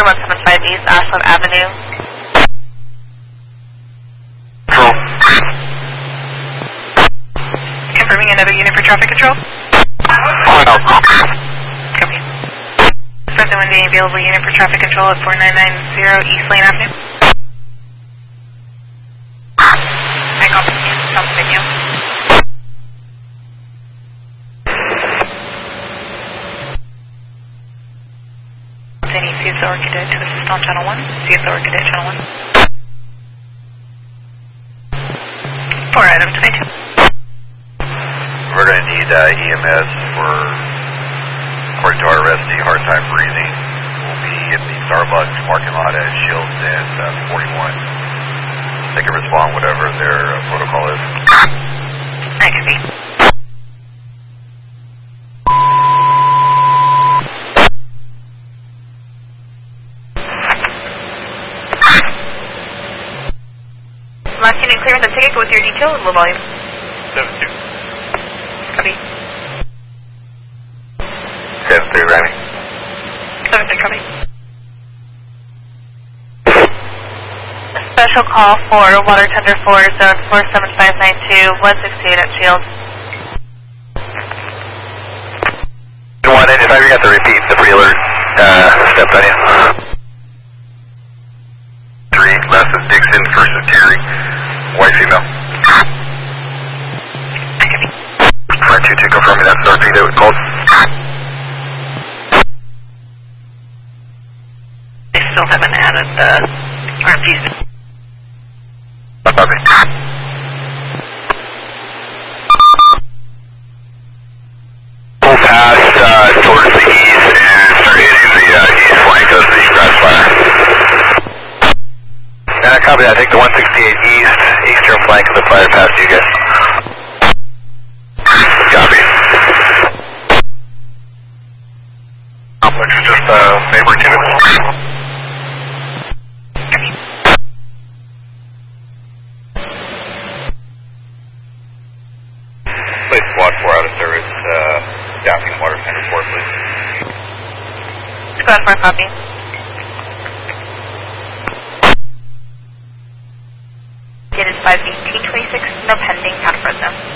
175 East Ashland Avenue. Control. Confirming another unit for traffic control. Calling out. Copy. Present when the available unit for traffic control at 4990 East Lane Avenue. I copy. Stop the video. Any CSO or cadet to assist on channel 1. CSO or cadet channel 1. 4 items 22. We're going to need EMS for, according to our RSD, hard time breathing. We'll be at the Starbucks parking lot at Shields and 41. They can respond whatever their protocol is. I can be. Last unit clearance and ticket with your detail and low volume. 7-2. Copy. 7-3, Remy. 7-3, copy. A special call for water tender 4, zone 47592, 168 at Shields. 195, you got the repeat, the pre-alert stepped on you. 3, last is Dixon, first is Terry. White female. Front 2-2, confirm me that's RP that was called. They still haven't added the RPs. Copy. Pull past towards the east and start hitting the east flank of the grass fire. Copy that. Take the 168 east, eastern flank of the fire past you guys. Copy. Complex is just neighboring unit. Place squad 4 out of service, staffing water tender 4, please. Squad 4, copy. It is 51826, no pending, out of red zone.